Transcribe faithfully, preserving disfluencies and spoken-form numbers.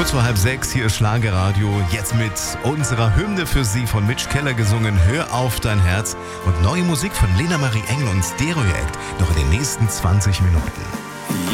Kurz vor halb sechs, hier ist Schlagerradio. Jetzt mit unserer Hymne für Sie von Mitch Keller gesungen, Hör auf dein Herz. Und neue Musik von Lena Marie Engel und Stereo Act noch in den nächsten zwanzig Minuten.